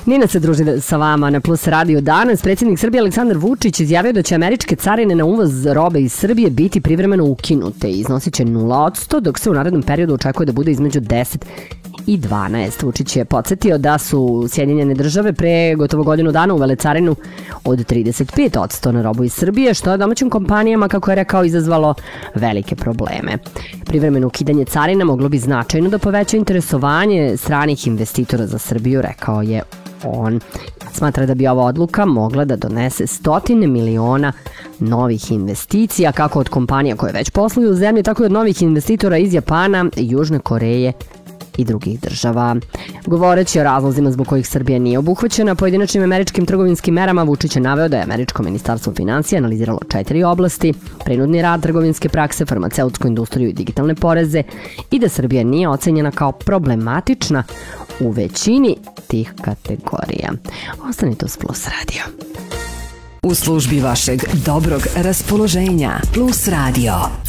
Nina se druži sa vama na Plus Radio danas. Predsjednik Srbije Aleksandar Vučić izjavio da će američke carine na uvoz robe iz Srbije biti privremeno ukinute i iznosit će 0%, dok se u narednom periodu očekuje da bude između 10 i 12. Vučić je podsjetio da su Sjedinjene države pre gotovo godinu dana uvele carinu od 35% na robu iz Srbije, što je domaćim kompanijama, kako je rekao, izazvalo velike probleme. Privremeno ukidanje carina moglo bi značajno da poveća interesovanje stranih investitora za Srbiju, rekao je on. Smatra da bi ova odluka mogla da donese stotine miliona novih investicija, kako od kompanija koje već posluju u zemlji, tako i od novih investitora iz Japana, Južne Koreje i drugih država. Govoreći o razlozima zbog kojih Srbija nije obuhvaćena pojedinačnim američkim trgovinskim merama, Vučić je naveo da je američko ministarstvo finansija analiziralo 4 oblasti: prinudni rad, trgovinske prakse, farmaceutsku industriju i digitalne poreze, i da Srbija nije ocenjena kao problematična u većini tih kategorija. Ostanite uz Plus Radio. U službi vašeg dobrog raspoloženja. Plus Radio.